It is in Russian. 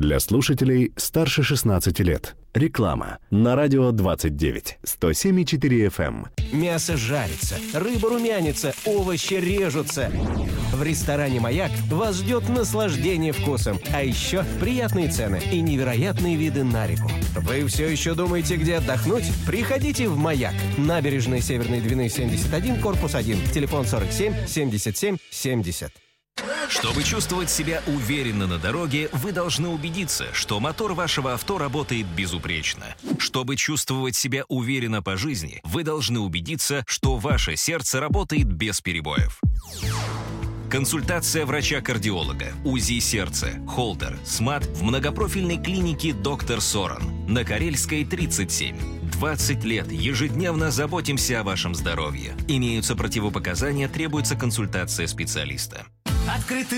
Для слушателей старше 16 лет. Реклама на радио 29, 107,4 FM. Мясо жарится, рыба румянится, овощи режутся. В ресторане «Маяк» вас ждет наслаждение вкусом, а еще приятные цены и невероятные виды на реку. Вы все еще думаете, где отдохнуть? Приходите в «Маяк». Набережная Северной Двины, 71, корпус 1. Телефон 47 77 70. Чтобы чувствовать себя уверенно на дороге, вы должны убедиться, что мотор вашего авто работает безупречно. Чтобы чувствовать себя уверенно по жизни, вы должны убедиться, что ваше сердце работает без перебоев. Консультация врача-кардиолога, УЗИ сердца, холтер, СМАТ в многопрофильной клинике «Доктор Соран» на Карельской, 37. 20 лет ежедневно заботимся о вашем здоровье. Имеются противопоказания, требуется консультация специалиста. Открыты